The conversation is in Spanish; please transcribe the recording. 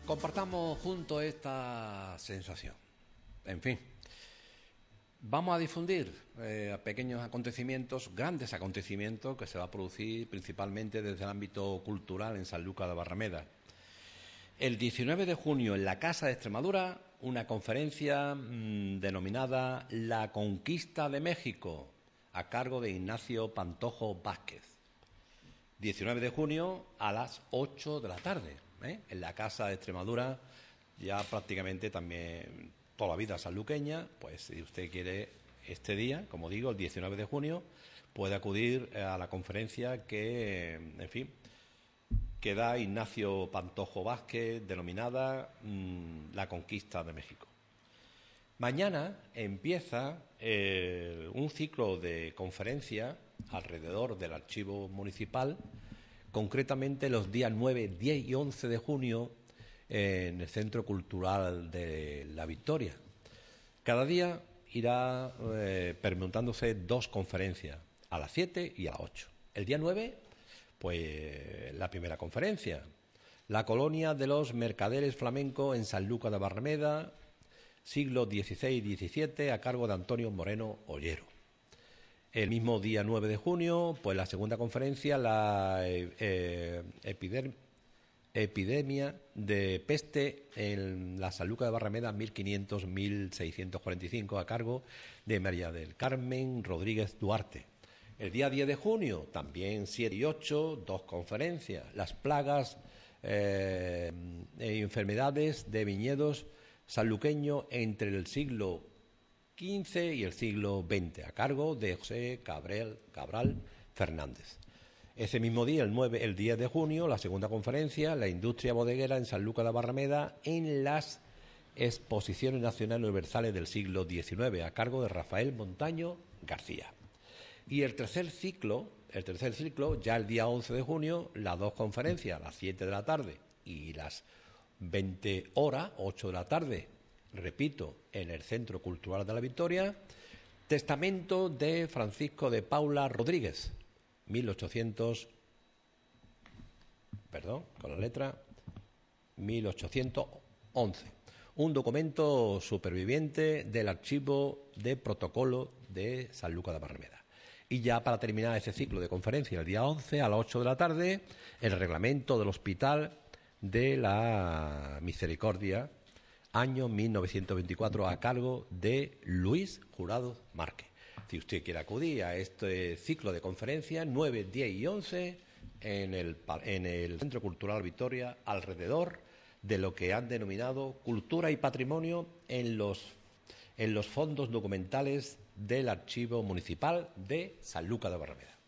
Compartamos juntos esta sensación. En fin, vamos a difundir pequeños acontecimientos, grandes acontecimientos que se va a producir principalmente desde el ámbito cultural en Sanlúcar de Barrameda. El 19 de junio en la Casa de Extremadura, una conferencia denominada La Conquista de México, a cargo de Ignacio Pantojo Vázquez. 19 de junio a las 8 de la tarde, en la Casa de Extremadura, ya prácticamente también toda la vida sanluqueña. Pues si usted quiere este día, como digo, el 19 de junio, puede acudir a la conferencia que, en fin, que da Ignacio Pantojo Vázquez, denominada La Conquista de México. Mañana empieza un ciclo de conferencias alrededor del archivo municipal, concretamente los días 9, 10 y 11 de junio en el Centro Cultural de La Victoria. Cada día irá permutándose dos conferencias, a las 7 y a las 8. El día 9, pues la primera conferencia, la colonia de los mercaderes flamencos en Sanlúcar de Barrameda, siglo XVI y XVII, a cargo de Antonio Moreno Ollero. El mismo día 9 de junio, pues la segunda conferencia, la epidemia de peste en la Sanlúcar de Barrameda 1500-1645, a cargo de María del Carmen Rodríguez Duarte. El día 10 de junio, también 7 y 8, dos conferencias, las plagas e enfermedades de viñedos sanluqueños entre el siglo XV y el siglo XX, a cargo de José Cabral Fernández. Ese mismo día, el 10 de junio, la segunda conferencia, la industria bodeguera en Sanlúcar de Barrameda en las exposiciones nacionales universales del siglo XIX, a cargo de Rafael Montaño García. Y el tercer ciclo, ya el día 11 de junio, las dos conferencias, a las 7 de la tarde y las 20 horas, 8 de la tarde, repito, en el Centro Cultural de La Victoria, testamento de Francisco de Paula Rodríguez, 1811. Un documento superviviente del archivo de protocolo de Sanlúcar de Barrameda. Y ya para terminar ese ciclo de conferencia, el día 11 a las 8 de la tarde, el reglamento del Hospital de la Misericordia, año 1924, a cargo de Luis Jurado Márquez. Si usted quiere acudir a este ciclo de conferencias, 9, 10 y 11, en el Centro Cultural Victoria, alrededor de lo que han denominado cultura y patrimonio en los fondos documentales del Archivo Municipal de Sanlúcar de Barrameda.